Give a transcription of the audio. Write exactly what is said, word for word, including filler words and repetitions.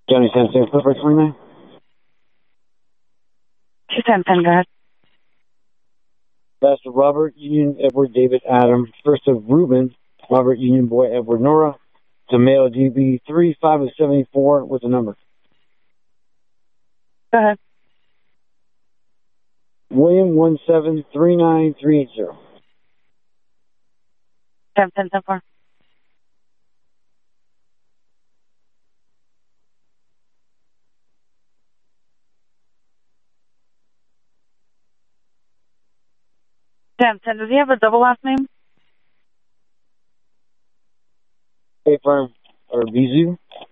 Johnny San San Flipper twenty-nine. two ten ten, go ahead. Last of Robert, Union, Edward, David, Adam. First of Reuben, Robert, Union, Boy, Edward, Nora. To male D B three five of seventy-four with a number. Go ahead. William one seven three nine three eight zero. ten ten ten four. ten ten, does he have a double last name? A firm or Bizu.